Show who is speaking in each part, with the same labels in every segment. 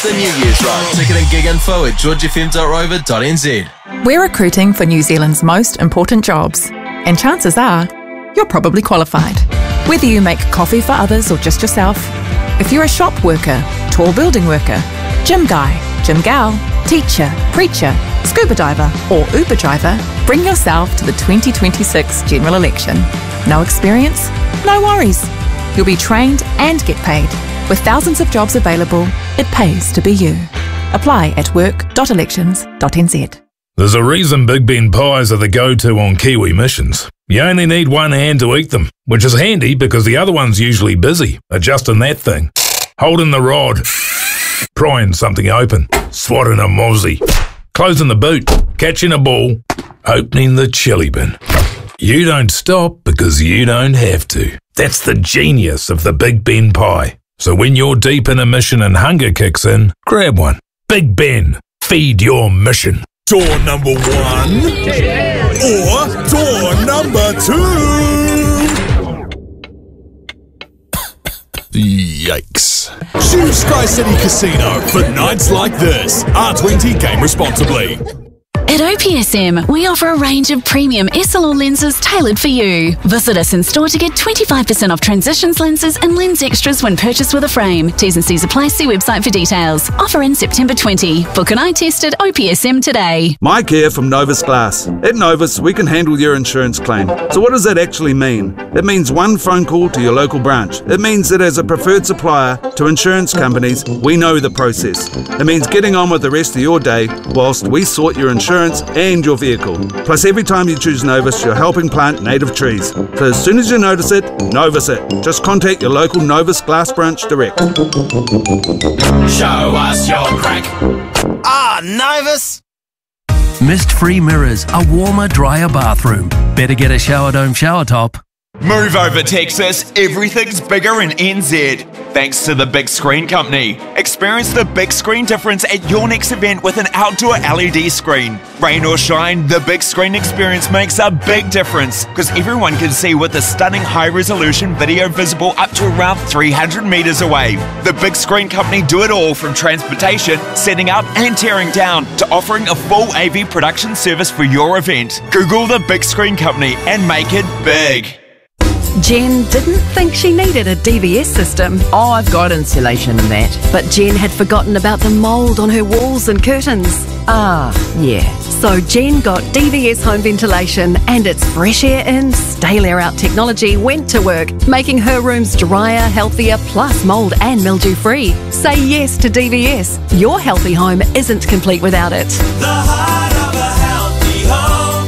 Speaker 1: The New Year's Run. Ticket and gig info at georgefm.rover.nz.
Speaker 2: We're recruiting for New Zealand's most important jobs, and chances are you're probably qualified. Whether you make coffee for others or just yourself, if you're a shop worker, tall building worker, gym guy, gym gal, teacher, preacher, scuba diver or Uber driver, bring yourself to the 2026 general election. No experience? No worries. You'll be trained and get paid. With thousands of jobs available, it pays to be you. Apply at work.elections.nz.
Speaker 3: There's a reason Big Ben pies are the go-to on Kiwi missions. You only need one hand to eat them, which is handy because the other one's usually busy adjusting that thing, holding the rod, prying something open, swatting a mozzie, closing the boot, catching a ball, opening the chili bin. You don't stop because you don't have to. That's the genius of the Big Ben pie. So when you're deep in a mission and hunger kicks in, grab one. Big Ben, feed your mission.
Speaker 4: Door number 1 or door number 2? Yikes. Choose Sky City Casino for nights like this. R20 game responsibly.
Speaker 5: At OPSM, we offer a range of premium SLR lenses tailored for you. Visit us in store to get 25% off Transitions lenses and lens extras when purchased with a frame. T's and C's apply. See website for details. Offer in September 20. Book an eye test at OPSM today.
Speaker 6: Mike here from Novus Glass. At Novus, we can handle your insurance claim. So what does that actually mean? It means one phone call to your local branch. It means that as a preferred supplier to insurance companies, we know the process. It means getting on with the rest of your day whilst we sort your insurance and your vehicle. Plus, every time you choose Novus, you're helping plant native trees. So as soon as you notice it, Novus it. Just contact your local Novus Glass branch direct.
Speaker 4: Show us your crack.
Speaker 1: Novus!
Speaker 7: Mist-free mirrors, a warmer, drier bathroom. Better get a Shower Dome shower top.
Speaker 8: Move over, Texas. Everything's bigger in NZ. Thanks to the Big Screen Company. Experience the big screen difference at your next event with an outdoor LED screen. Rain or shine, the big screen experience makes a big difference because everyone can see with the stunning high-resolution video visible up to around 300 meters away. The Big Screen Company do it all from transportation, setting up and tearing down to offering a full AV production service for your event. Google the Big Screen Company and make it big.
Speaker 9: Jen didn't think she needed a DVS system.
Speaker 10: Oh, I've got insulation and that.
Speaker 9: But Jen had forgotten about the mould on her walls and curtains.
Speaker 10: Ah, yeah.
Speaker 9: So Jen got DVS home ventilation and its fresh air in, stale air out technology went to work, making her rooms drier, healthier, plus mould and mildew free. Say yes to DVS. Your healthy home isn't complete without it.
Speaker 4: The heart of a healthy home.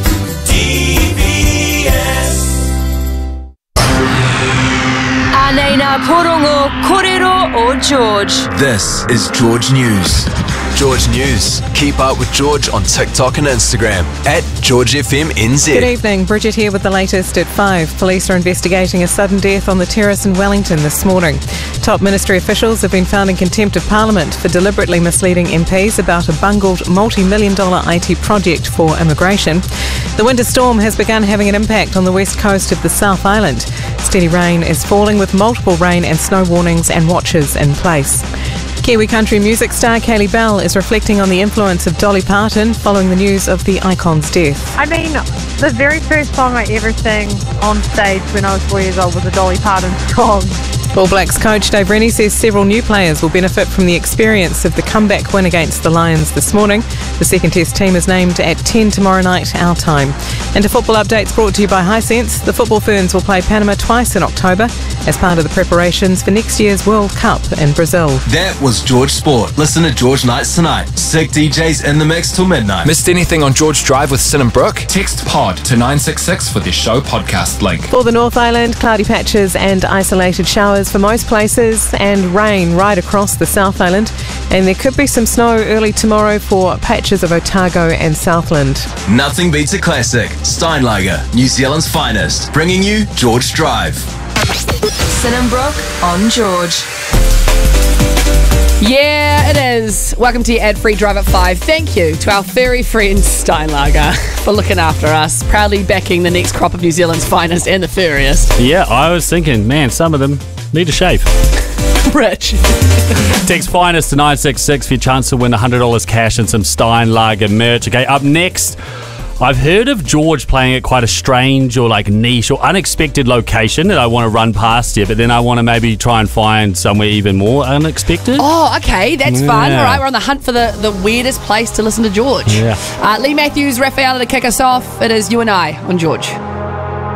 Speaker 4: DVS.
Speaker 11: Anena Porongo Korero o George.
Speaker 1: This is George News. George News. Keep up with George on TikTok and Instagram at GeorgeFMNZ.
Speaker 12: Good evening, Bridget here with the latest at 5. Police are investigating a sudden death on the terrace in Wellington this morning. Top ministry officials have been found in contempt of Parliament for deliberately misleading MPs about a bungled multi-million-dollar IT project for immigration. The winter storm has begun having an impact on the west coast of the South Island. Steady rain is falling with multiple rain and snow warnings and watches in place. Kiwi country music star Kaylee Bell is reflecting on the influence of Dolly Parton following the news of the icon's death.
Speaker 13: I mean, the very first song I ever sang on stage when I was 4 years old was a Dolly Parton song.
Speaker 12: All Blacks coach Dave Rennie says several new players will benefit from the experience of the comeback win against the Lions this morning. The second test team is named at 10 tomorrow night, our time. And to football updates brought to you by Hisense, the Football Ferns will play Panama twice in October as part of the preparations for next year's World Cup in Brazil.
Speaker 1: That was George Sport. Listen to George Nights tonight. Sick DJs in the mix till midnight.
Speaker 14: Missed anything on George Drive with Sin and Brooke?
Speaker 15: Text POD to 966 for the show podcast link.
Speaker 12: For the North Island, cloudy patches and isolated showers for most places and rain right across the South Island. And there could be some snow early tomorrow for patches of Otago and Southland.
Speaker 1: Nothing beats a classic. Steinlager, New Zealand's finest. Bringing you George Drive.
Speaker 11: Sin and Brooke on George.
Speaker 16: Yeah, it is. Welcome to your ad-free drive at 5. Thank you to our furry friend Steinlager for looking after us, proudly backing the next crop of New Zealand's finest and the furriest.
Speaker 17: Yeah, I was thinking, man, some of them need a shave.
Speaker 16: Rich.
Speaker 17: Text Finest to 966 for your chance to win $100 cash and some Steinlager merch. Okay, up next, I've heard of George playing at quite a strange or like niche or unexpected location that I want to run past you, but then I want to maybe try and find somewhere even more unexpected.
Speaker 16: Oh, okay, that's fun.
Speaker 17: Yeah.
Speaker 16: All right, we're on the hunt for the weirdest place to listen to George.
Speaker 17: Yeah.
Speaker 16: Lee Matthews, Raphael to kick us off. It is you and I on George.